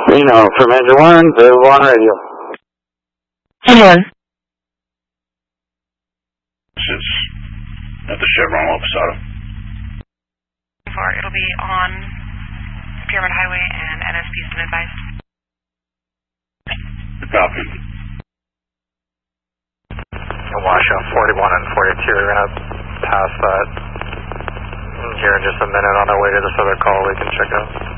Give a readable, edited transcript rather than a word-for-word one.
Reno, from Engine 1, available on radio. Engine 1. This is at the Chevron La Posada. It'll be on Pyramid Highway and NSP is advised. Copy. Washoe 41 and 42, we're going to pass that here in just a minute on our way to this other call we can check out.